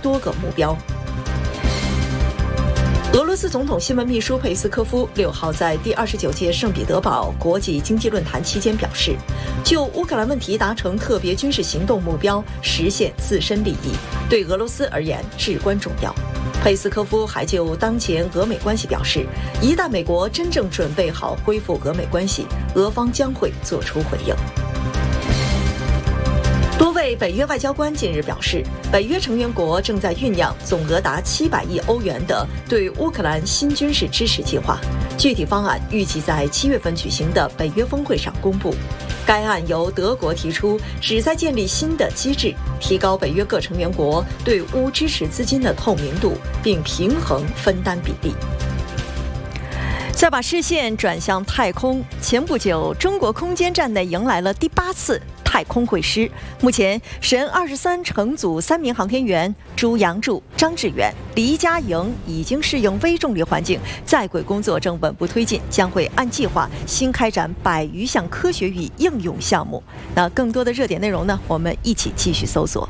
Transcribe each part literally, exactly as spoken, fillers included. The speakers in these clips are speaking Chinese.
多个目标。俄罗斯总统新闻秘书佩斯科夫六号在第二十九届圣彼得堡国际经济论坛期间表示，就乌克兰问题达成特别军事行动目标，实现自身利益，对俄罗斯而言至关重要。佩斯科夫还就当前俄美关系表示，一旦美国真正准备好恢复俄美关系，俄方将会做出回应。多位北约外交官近日表示，北约成员国正在酝酿总额达七百亿欧元的对乌克兰新军事支持计划，具体方案预计在七月份举行的北约峰会上公布。该案由德国提出，旨在建立新的机制，提高北约各成员国对乌支持资金的透明度，并平衡分担比例。再把视线转向太空，前不久，中国空间站内迎来了第八次太空会师。目前，神二十三乘组三名航天员朱杨柱、张志远、黎佳莹已经适应微重力环境，在轨工作正稳步推进，将会按计划新开展百余项科学与应用项目。那更多的热点内容呢？我们一起继续搜索。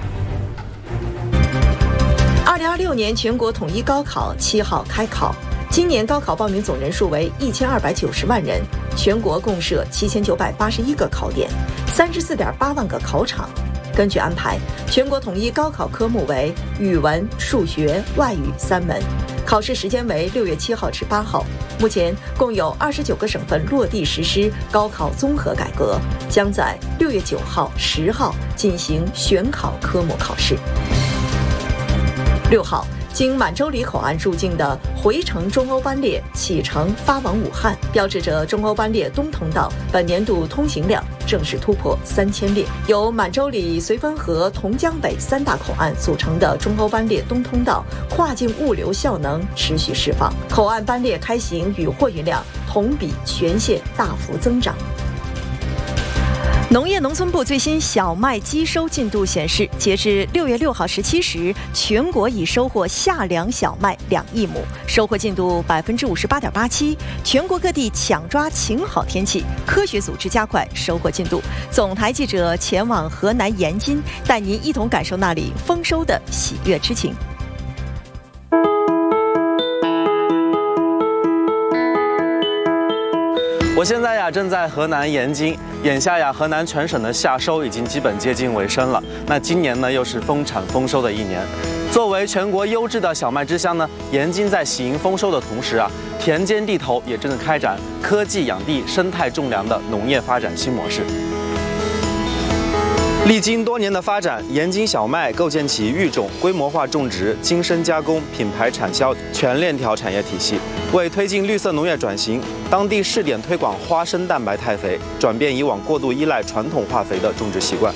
二零二六年全国统一高考七号开考。今年高考报名总人数为一千二百九十万人，全国共设七千九百八十一个考点，三十四点八万个考场。根据安排，全国统一高考科目为语文、数学、外语三门，考试时间为六月七号至八号。目前共有二十九个省份落地实施高考综合改革，将在六月九号、十号进行选考科目考试。六号。经满洲里口岸入境的回程中欧班列启程发往武汉，标志着中欧班列东通道本年度通行量正式突破三千列。由满洲里、绥芬河、同江北三大口岸组成的中欧班列东通道跨境物流效能持续释放，口岸班列开行与货运量同比全线大幅增长。农业农村部最新小麦机收进度显示，截至六月六号十七时，全国已收获夏粮小麦两亿亩，收获进度百分之五十八点八七。全国各地抢抓晴好天气，科学组织加快收获进度。总台记者前往河南延津，带您一同感受那里丰收的喜悦之情。 我现在呀正在河南延津，眼下呀河南全省的夏收已经基本接近尾声了。那今年呢又是丰产丰收的一年，作为全国优质的小麦之乡呢，延津在喜迎丰收的同时啊，田间地头也正开展科技养地、生态种粮的农业发展新模式。历经多年的发展，延津小麦构建起育种、规模化种植、精深加工、品牌产销全链条产业体系，为推进绿色农业转型，当地试点推广花生蛋白汰肥，转变以往过度依赖传统化肥的种植习惯。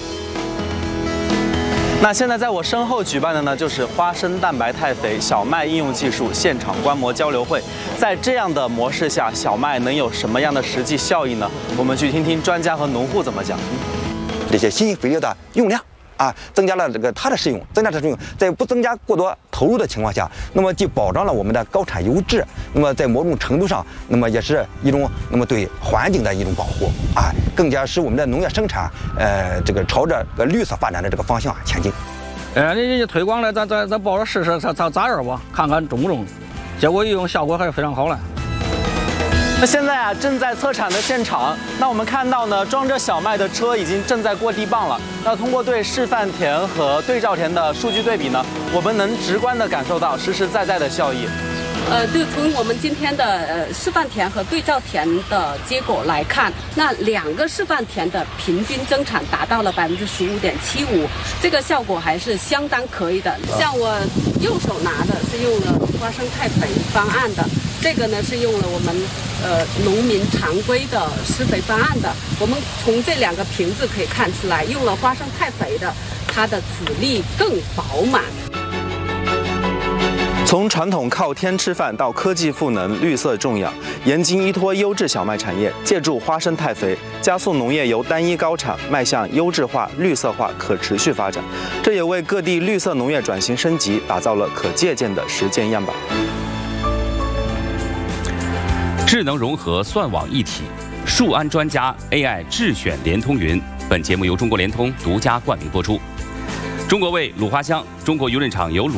那现在在我身后举办的呢，就是花生蛋白汰肥小麦应用技术现场观摩交流会。在这样的模式下，小麦能有什么样的实际效益呢？我们去听听专家和农户怎么讲。 这些新型肥料的用量啊，增加了这个它的使用，增加它的使用，在不增加过多投入的情况下，那么既保障了我们的高产优质，那么在某种程度上，那么也是一种那么对环境的一种保护啊，更加使我们的农业生产呃这个朝着个绿色发展的这个方向前进。 呃，你你推广了，咱咱咱抱着试试，咱咱咋样吧，看看中不中，结果一用效果还是非常好了。 那现在啊，正在测产的现场，那我们看到呢，装着小麦的车已经正在过地磅了。那通过对示范田和对照田的数据对比呢，我们能直观地感受到实实在在的效益。 呃，对，从我们今天的呃示范田和对照田的结果来看，那两个示范田的平均增产达到了百分之十五点七五，这个效果还是相当可以的。像我右手拿的是用了花生汰肥方案的，这个呢是用了我们呃农民常规的施肥方案的。我们从这两个瓶子可以看出来，用了花生汰肥的，它的籽粒更饱满。 从传统靠天吃饭到科技赋能、绿色种养，延津依托优质小麦产业，借助花生汰肥，加速农业由单一高产迈向优质化、绿色化、可持续发展。这也为各地绿色农业转型升级打造了可借鉴的实践样板。 智能融合算网一体，数安专家 A I 智选联通云。本节目由中国联通独家冠名播出。中国味卤花香，中国邮政厂由卤